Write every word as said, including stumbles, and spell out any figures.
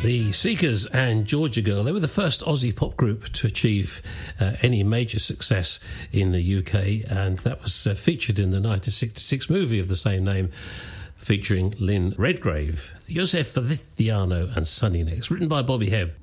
The Seekers and Georgia Girl, they were the first Aussie pop group to achieve uh, any major success in the U K, and that was uh, featured in the nineteen sixty-six movie of the same name, featuring Lynn Redgrave. Joseph Feliciano and Sunny next, written by Bobby Hebb.